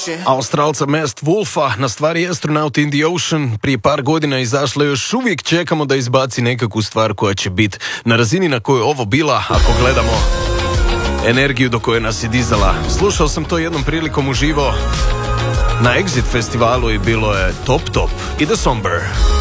Australca Mast Wolfa na stvari Astronaut in the Ocean prije par godina izašla, još uvijek čekamo da izbaci nekakvu stvar koja će biti na razini na kojoj je ovo bila, ako gledamo energiju do koje nas je dizala. Slušao sam to jednom prilikom uživo na Exit festivalu i bilo je top i The Somber.